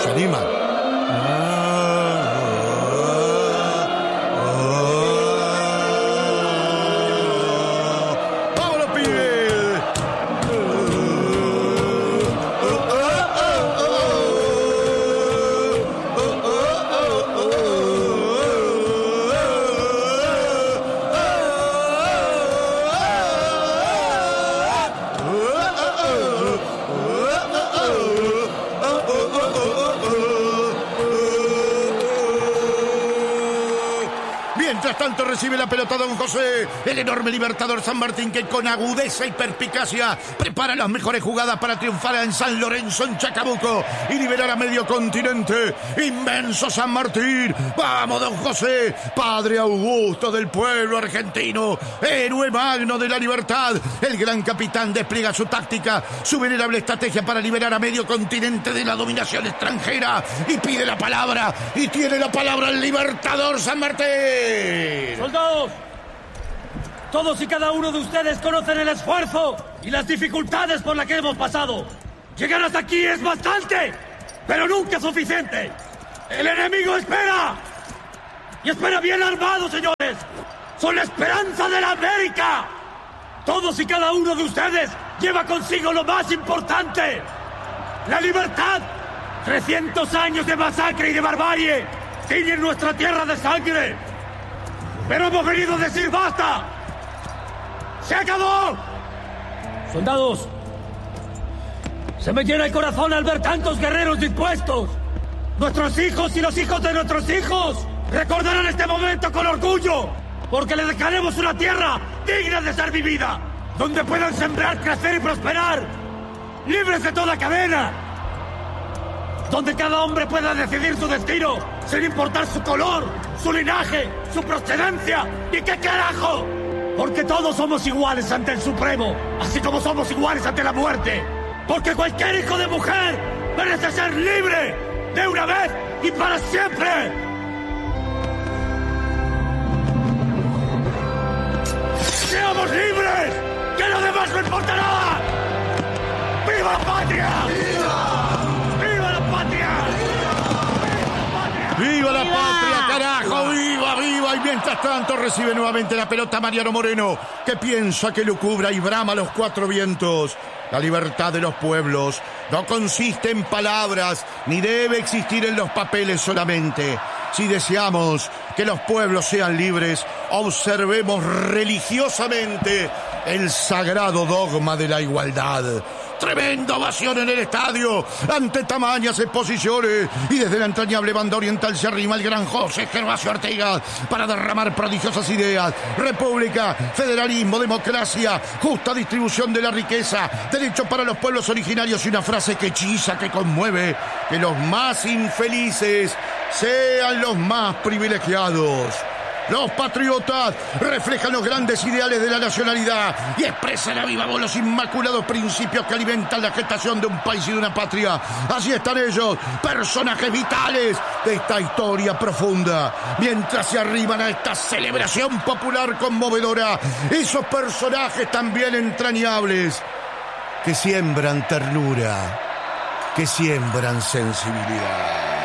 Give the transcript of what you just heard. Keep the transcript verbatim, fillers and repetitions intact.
se animan. ¡Vámonos, pibes! Mientras tanto recibe la pelota don José, el enorme Libertador San Martín, que con agudeza y perspicacia prepara las mejores jugadas para triunfar en San Lorenzo, en Chacabuco, y liberar a medio continente. Inmenso San Martín. Vamos, don José, padre augusto del pueblo argentino, héroe magno de la libertad. El gran capitán despliega su táctica, su venerable estrategia para liberar a medio continente de la dominación extranjera, y pide la palabra, y tiene la palabra el Libertador San Martín. ¡Soldados! Todos y cada uno de ustedes conocen el esfuerzo y las dificultades por las que hemos pasado. Llegar hasta aquí es bastante, pero nunca suficiente. El enemigo espera. Y espera bien armado, señores. Son la esperanza de la América. Todos y cada uno de ustedes lleva consigo lo más importante: la libertad. trescientos años de masacre y de barbarie tiñen nuestra tierra de sangre. Pero hemos venido a decir basta. ¡Se acabó! Soldados, se me llena el corazón al ver tantos guerreros dispuestos. Nuestros hijos y los hijos de nuestros hijos recordarán este momento con orgullo, porque les dejaremos una tierra digna de ser vivida, donde puedan sembrar, crecer y prosperar, libres de toda cadena, donde cada hombre pueda decidir su destino sin importar su color, su linaje, su procedencia y qué carajo. Porque todos somos iguales ante el Supremo, así como somos iguales ante la muerte. Porque cualquier hijo de mujer merece ser libre de una vez y para siempre. ¡Seamos libres! ¡Que lo demás no importa nada! ¡Viva la patria! ¡Viva! ¡Viva la patria! ¡Viva la patria, carajo! ¡Viva, viva! Y mientras tanto recibe nuevamente la pelota Mariano Moreno, que piensa, que lucubra y brama a los cuatro vientos. La libertad de los pueblos no consiste en palabras, ni debe existir en los papeles solamente. Si deseamos que los pueblos sean libres, observemos religiosamente el sagrado dogma de la igualdad. Tremenda ovación en el estadio ante tamañas exposiciones, y desde la entrañable banda oriental se arrima el gran José Gervasio Artigas para derramar prodigiosas ideas: república, federalismo, democracia, justa distribución de la riqueza, derechos para los pueblos originarios, y una frase que hechiza, que conmueve: que los más infelices sean los más privilegiados. Los patriotas reflejan los grandes ideales de la nacionalidad y expresan a viva voz los inmaculados principios que alimentan la gestación de un país y de una patria. Así están ellos, personajes vitales de esta historia profunda. Mientras se arriban a esta celebración popular conmovedora, esos personajes también entrañables, que siembran ternura, que siembran sensibilidad.